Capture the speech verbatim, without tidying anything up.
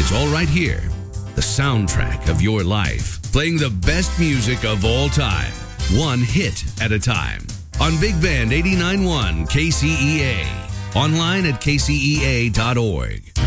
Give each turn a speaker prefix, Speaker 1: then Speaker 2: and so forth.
Speaker 1: is all right here. The soundtrack of your life, playing the best music of all time, one hit at a time. On Big Band eighty-nine point one K C E A. Online at K C E A dot org.